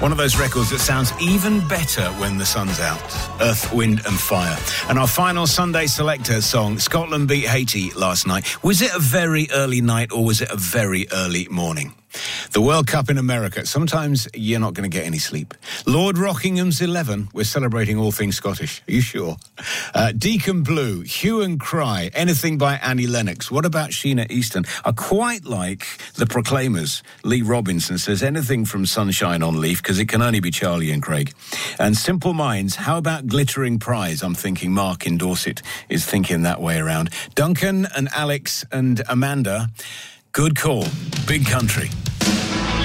One of those records that sounds even better when the sun's out. Earth, Wind and Fire. And our final Sunday Selector song, Scotland beat Haiti last night. Was it a very early night or was it a very early morning? The World Cup in America. Sometimes you're not going to get any sleep. Lord Rockingham's 11. We're celebrating all things Scottish. Are you sure? Deacon Blue, Hue and Cry, anything by Annie Lennox. What about Sheena Easton? I quite like the Proclaimers. Lee Robinson says anything from Sunshine on Leaf because it can only be Charlie and Craig. And Simple Minds, how about Glittering Prize? I'm thinking Mark in Dorset is thinking that way around. Duncan and Alex and Amanda, good call. Big Country.